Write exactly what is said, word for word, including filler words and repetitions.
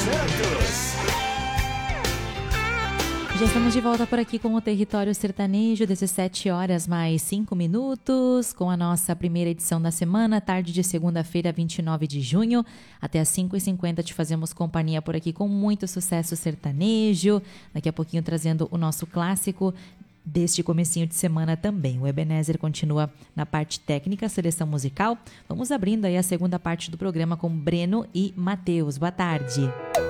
Santos. Já estamos de volta por aqui com o Território Sertanejo, dezessete horas mais cinco minutos, com a nossa primeira edição da semana, tarde de segunda-feira, vinte e nove de junho. Até às cinco e cinquenta te fazemos companhia por aqui com muito sucesso sertanejo. Daqui a pouquinho trazendo o nosso clássico deste comecinho de semana também. O Ebenezer continua na parte técnica, seleção musical. Vamos abrindo aí a segunda parte do programa com Breno e Matheus. Boa tarde.